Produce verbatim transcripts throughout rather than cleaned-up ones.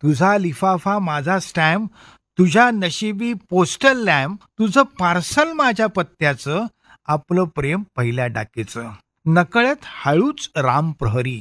तुझा लिफाफा माझा स्टॅम्प, तुझ्या नशिबी पोस्टल लॅम्प, तुझं पार्सल माझ्या पत्त्याचं, आपलं प्रेम पहिल्या डाकेचं. नकळत हळूच राम प्रहरी,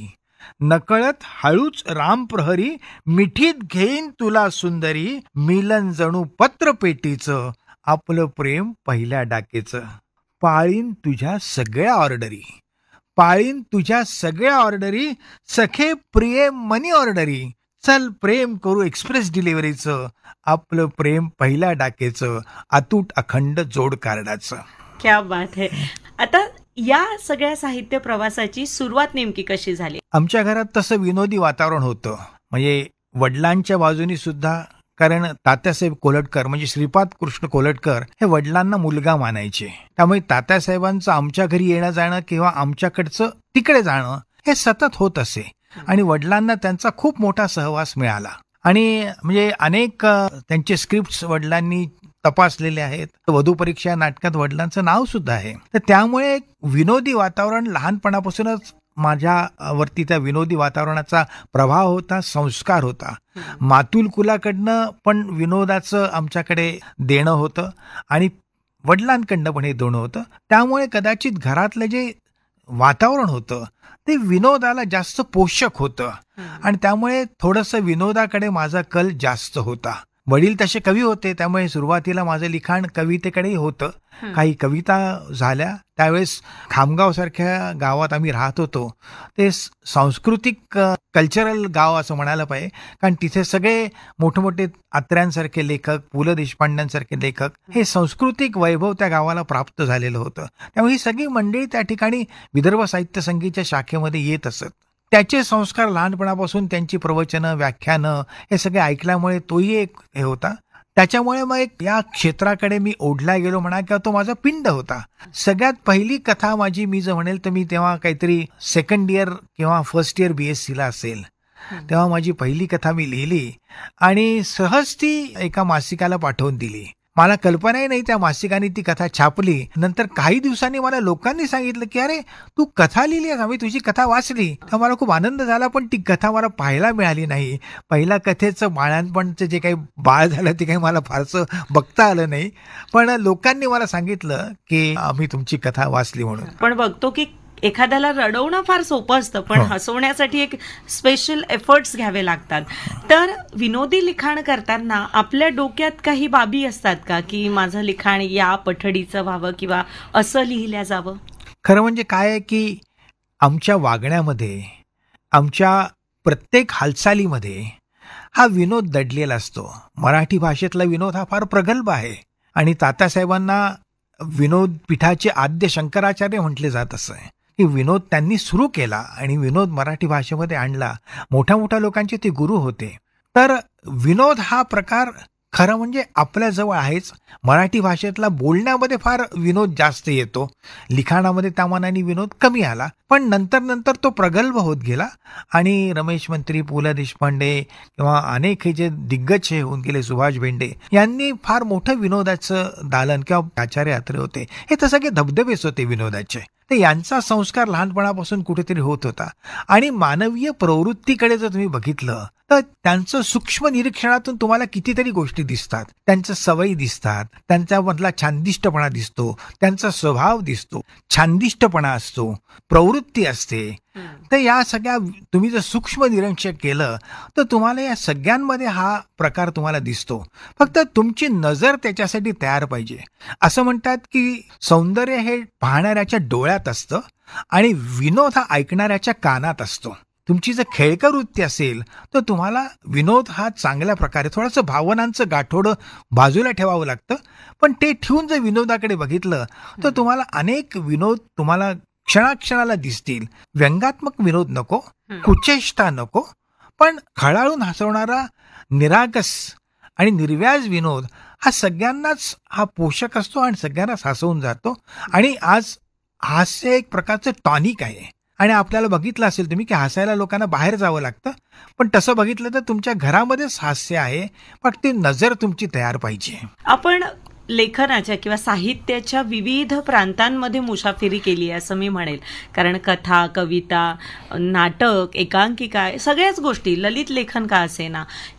नकळत हळूच राम प्रहरी, मिठीत घेईन तुला सुंदरी, मिलन जणू पत्रपेटीचं, आपलं प्रेम पहिल्या डाकेचं. पाळीन तुझ्या सगळ्या ऑर्डरी, पाळीन तुझ्या सगळ्या ऑर्डरी, सखे प्रिये मनी ऑर्डरी, चल प्रेम करू एक्सप्रेस डिलिव्हरीचं, आपलं प्रेम पहिल्या डाकेचं, अतूट अखंड जोड कार्डाचं. क्या बात है. आता या सगळ्या साहित्य प्रवासाची सुरुवात नेमकी कशी झाली? आमच्या घरात तसं विनोदी वातावरण होतं. म्हणजे वडिलांच्या बाजूनी सुद्धा, कारण तात्यासाहेब कोलटकर म्हणजे श्रीपाद कृष्ण कोलटकर हे वडिलांना मुलगा मानायचे. त्यामुळे तात्यासाहेबांचं आमच्या घरी येणं जाणं किंवा आमच्याकडचं तिकडे जाणं हे सतत होत असे. आणि वडिलांना त्यांचा खूप मोठा सहवास मिळाला. आणि म्हणजे अनेक त्यांचे स्क्रिप्ट वडिलांनी तपासलेले आहेत. वधू परीक्षा नाटकात वडिलांचं नाव सुद्धा आहे. तर त्यामुळे विनोदी वातावरण लहानपणापासूनच माझ्यावरती त्या विनोदी वातावरणाचा प्रभाव होता, संस्कार होता. मातुल कुलाकडनं पण विनोदाचं आमच्याकडे देणं होतं आणि वडिलांकडनं पण हे देणं होतं. त्यामुळे कदाचित घरातलं जे वातावरण होतं ते विनोदाला जास्त पोषक होतं आणि त्यामुळे थोडंसं विनोदाकडे माझा कल जास्त होता. वडील तसे कवी होते, त्यामुळे सुरुवातीला माझं लिखाण कवितेकडेही होतं. काही कविता झाल्या. त्यावेळेस खामगाव सारख्या गावात आम्ही राहत होतो. ते सांस्कृतिक कल्चरल गाव असं म्हणायला पाहिजे, कारण तिथे सगळे मोठे मोठे आत्र्यांसारखे लेखक, पु ल देशपांड्यांसारखे लेखक, हे सांस्कृतिक वैभव त्या गावाला प्राप्त झालेलं होतं. त्यामुळे ही सगळी मंडळी त्या ठिकाणी विदर्भ साहित्य संगीतच्या शाखेमध्ये येत असत. त्याचे संस्कार लहानपणापासून त्यांची प्रवचनं, व्याख्यानं हे सगळे ऐकल्यामुळे तोही एक हे होता. त्याच्यामुळे मग एक या क्षेत्राकडे मी ओढला गेलो म्हणा, किंवा तो माझा पिंड होता. सगळ्यात पहिली कथा माझी मी जर म्हणेल तर मी तेव्हा काहीतरी सेकंड इयर किंवा फर्स्ट इयर बीएससीला असेल, तेव्हा माझी पहिली कथा मी लिहिली आणि सहज ती एका मासिकाला पाठवून दिली. मला कल्पनाही नाही त्या मासिकाने ती कथा छापली. नंतर काही दिवसांनी मला लोकांनी सांगितलं की अरे तू कथा लिहिली आहेस, आम्ही तुझी कथा वाचली. तेव्हा मला खूप आनंद झाला, पण ती कथा मला पाहायला मिळाली नाही. पहिल्या कथेचं बाळांपणचं जे काही बाळ झालं ते काही मला फारसं बघता आलं नाही, पण लोकांनी मला सांगितलं की आम्ही तुमची कथा वाचली म्हणून. पण बघतो की एखाद्याला रडवणं फार सोपं असतं, पण हसवण्यासाठी एक स्पेशल एफर्ट्स घ्यावे लागतात. तर विनोदी लिखाण करताना आपल्या डोक्यात काही बाबी असतात का, की माझं लिखाण या पठडीचं व्हावं किंवा असं लिहिल्या जावं? खरं म्हणजे काय आहे की आमच्या वागण्यामध्ये, आमच्या प्रत्येक हालचालीमध्ये हा विनोद दडलेला असतो. मराठी भाषेतला विनोद हा फार प्रगल्भ आहे आणि तात्यासाहेबांना विनोद पीठाचे आद्य शंकराचार्य म्हटले जात असं आहे की विनोद त्यांनी सुरू केला आणि विनोद मराठी भाषेमध्ये आणला. मोठ्या मोठ्या लोकांचे ते गुरु होते. तर विनोद हा प्रकार खरं म्हणजे आपल्याजवळ आहेच. मराठी भाषेतला बोलण्यामध्ये फार विनोद जास्त येतो, लिखाणामध्ये त्या मानाने विनोद कमी आला. पण नंतर नंतर तो प्रगल्भ होत गेला आणि रमेश मंत्री, पु ल देशपांडे किंवा अनेक हे जे दिग्गज हे होऊन गेले, सुभाष भेंडे यांनी फार मोठं विनोदाचं दालन किंवा आचार्य अत्रे होते, हे तर सगळे धबधबेच होते विनोदाचे. तर यांचा संस्कार लहानपणापासून कुठेतरी होत होता. आणि मानवीय प्रवृत्तीकडे जर तुम्ही बघितलं तर त्यांचं सूक्ष्म निरीक्षणातून तुम्हाला कितीतरी गोष्टी दिसतात. त्यांच्या सवयी दिसतात, त्यांच्यामधला छानदिष्टपणा दिसतो, त्यांचा स्वभाव दिसतो, छानदिष्टपणा असतो, प्रवृत्ती असते. तर या सगळ्या तुम्ही जर सूक्ष्म निरीक्षण केलं तर तुम्हाला या सगळ्यांमध्ये हा प्रकार तुम्हाला दिसतो. फक्त तुमची नजर त्याच्यासाठी तयार पाहिजे. असं म्हणतात की सौंदर्य हे पाहणाऱ्याच्या डोळ्यात असतं आणि विनोद हा ऐकणाऱ्याच्या कानात असतो. तुमची जर खेळकर वृत्ती असेल तर तुम्हाला विनोद हा चांगल्या प्रकारे, थोडंसं भावनांचं गाठोडं बाजूला ठेवावं लागतं, पण ते ठेवून जर विनोदाकडे बघितलं तर तुम्हाला अनेक विनोद तुम्हाला क्षणाक्षणाला दिसतील. व्यंगात्मक विनोद नको, कुचेष्टा नको, पण खळाळून हसवणारा निरागस आणि निर्व्याज विनोद हा सगळ्यांनाच हा पोषक असतो आणि सगळ्यांनाच हसवून जातो. आणि आज हास्य एक प्रकारचं टॉनिक आहे. आणि आपल्याला बघितलं असेल तुम्ही की हसायला लोकांना बाहेर जावं लागतं, पण तसं बघितलं तर तुमच्या घरामध्येच हास्य आहे, पण ती नजर तुमची तयार पाहिजे. आपण लेखनाच्या किंवा साहित्याच्या विविध प्रांतांमध्ये मुसाफिरी केली आहे असं मी म्हणेल. कारण कथा, कविता, नाटक, एकांकिका, सगळ्याच गोष्टी, ललित लेखन का असेना,